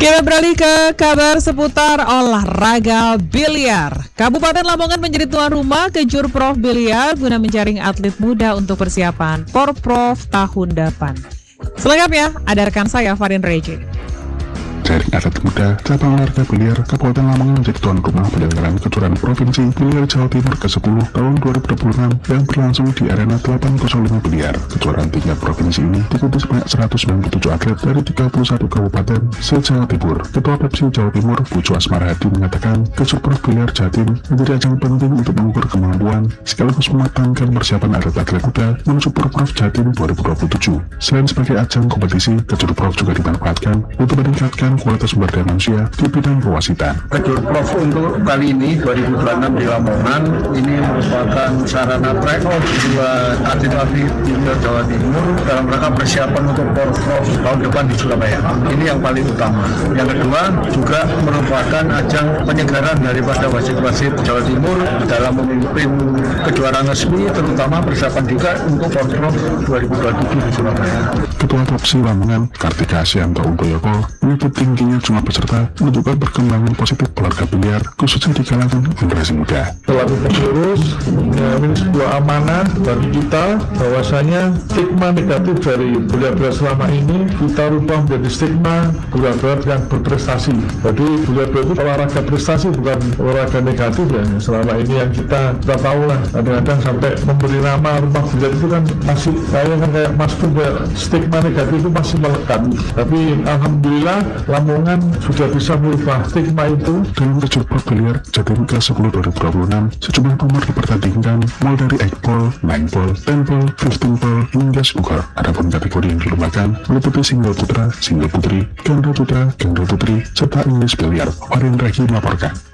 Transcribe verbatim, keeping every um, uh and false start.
Kita beralih ke kabar seputar olahraga biliar. Kabupaten Lamongan menjadi tuan rumah Kejurprov Biliar guna menjaring atlet muda untuk persiapan Porprov tahun depan. Selengkapnya, ada rekan saya Farin Reji. Jaring atlet muda cabang olahraga biliar Kabupaten Lamongan menjadi tuan rumah penyelenggaraan kejuaraan Provinsi Biliar Jawa Timur ke sepuluh tahun dua ribu dua puluh enam yang berlangsung di Arena delapan nol lima Biliar. Kejuaraan tingkat provinsi ini diikuti sebanyak seratus sembilan puluh tujuh atlet dari tiga puluh satu kabupaten se-Jawa Timur. Ketua Pepsi Jawa Timur, Pujo Asmara Hadi, mengatakan Kejurprov Biliar Jatim menjadi ajang penting untuk mengukur kemampuan sekaligus mematangkan persiapan atlet-atlet muda menuju Porprov Jatim dua ribu dua puluh tujuh. Selain sebagai ajang kompetisi, Kejurprov juga dimanfaatkan untuk meningkatkan kualitas sumber daya manusia di bidang pewasitan. Kejurprov untuk kali ini dua ribu dua puluh enam di Lamongan ini merupakan sarana tryout buat atlet-atlet di Jawa Timur dalam rangka persiapan untuk Porprov tahun depan di Surabaya. Ini yang paling utama. Yang kedua juga merupakan ajang penyegaran daripada wasit-wasit Jawa Timur dalam memimpin kejuaraan resmi, terutama persiapan juga untuk Porprov dua ribu dua puluh tujuh di Surabaya. Ketua Pepsi Lamongan, Kartika Asyanto Udoyoko, menyebut tingginya jumlah peserta menunjukkan perkembangan positif olahraga biliar khususnya di kalangan generasi muda. Selaku pengurus, ya, ini sebuah amanah bagi kita bahwasanya stigma negatif dari biliar-biliar selama ini kita rubah menjadi stigma biliar-biliar yang berprestasi. Jadi biliar-biliar itu olahraga prestasi, bukan olahraga negatif ya. Selama ini yang kita kita tahu lah, kadang-kadang sampai memberi nama rumah biliar itu kan masih kayak kan kayak mas pun kayak stigma negatif itu masih melekat. Tapi alhamdulillah Lamongan sudah bisa merubah stigma itu. Dalam Kejurprov Biliar Jatim ke sepuluh dua ribu dua puluh enam, sejumlah nomor dipertandingkan mulai dari eight ball, nine ball, ten ball, fifteen ball, hingga snooker. Adapun kategori yang dilombakan meliputi single putra, single putri, ganda putra, ganda putri, serta English Biliar. Farin Reji melaporkan.